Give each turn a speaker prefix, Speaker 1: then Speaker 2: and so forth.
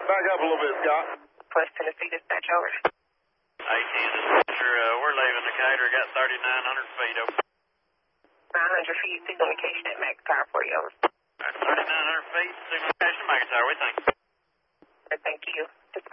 Speaker 1: Back up a little bit, Scott.
Speaker 2: West Tennessee dispatch, over.
Speaker 3: AT dispatcher, we're leaving Decatur, got 3,900 feet, over.
Speaker 2: 900 feet, signal location at Max Tower for you, over.
Speaker 3: 3,900 feet, signal location at Max Tower, we think.